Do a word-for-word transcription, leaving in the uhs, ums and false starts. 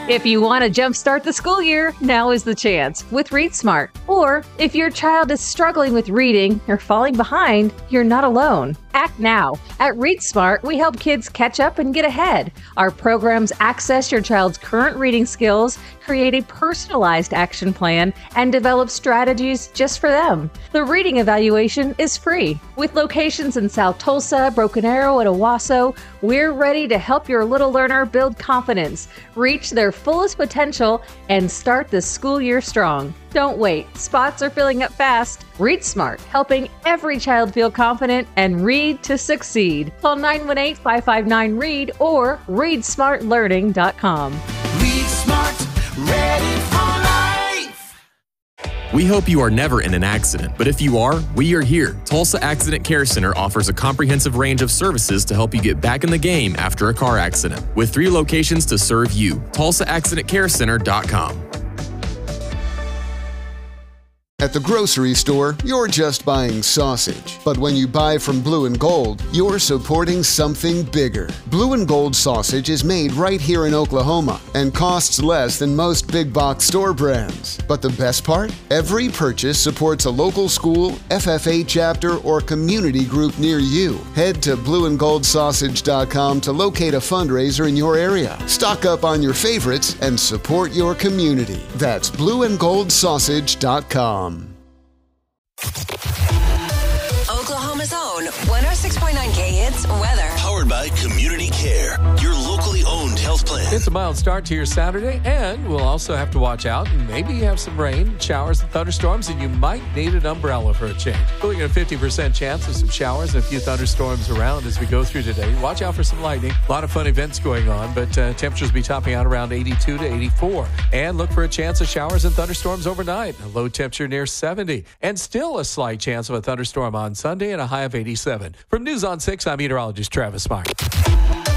If you want to jumpstart the school year, now is the chance with Read Smart. Or if your child is struggling with reading or falling behind, you're not alone. Act now. At Read Smart, we help kids catch up and get ahead. Our programs access your child's current reading skills, create a personalized action plan, and develop strategies just for them. The reading evaluation is free. With locations in South Tulsa, Broken Arrow, and Owasso, we're ready to help your little learner build confidence, reach their fullest potential, and start the school year strong. Don't wait. Spots are filling up fast. Read Smart, helping every child feel confident and read to succeed. Call nine one eight, five five nine, READ or read smart learning dot com. Read Smart, ready for life. We hope you are never in an accident, but if you are, we are here. Tulsa Accident Care Center offers a comprehensive range of services to help you get back in the game after a car accident. With three locations to serve you. Tulsa Accident Care Center dot com. At the grocery store, you're just buying sausage. But when you buy from Blue and Gold, you're supporting something bigger. Blue and Gold sausage is made right here in Oklahoma and costs less than most big box store brands. But the best part? Every purchase supports a local school, F F A chapter, or community group near you. Head to blue and gold sausage dot com to locate a fundraiser in your area. Stock up on your favorites and support your community. That's blue and gold sausage dot com. Oklahoma's own one oh six point nine K Hits weather. Powered by Community Care, your locally owned health plan. It's a mild start to your Saturday, and we'll also have to watch out and maybe have some rain, showers, and thunderstorms, and you might need an umbrella for a change. We're looking at a fifty percent chance of some showers and a few thunderstorms around as we go through today. Watch out for some lightning. A lot of fun events going on, but uh, temperatures will be topping out around eighty-two to eighty-four. And look for a chance of showers and thunderstorms overnight. A low temperature near seventy. And still a slight chance of a thunderstorm on Sunday and a high of eighty-seven. From News on six, I'm meteorologist Travis Meyer.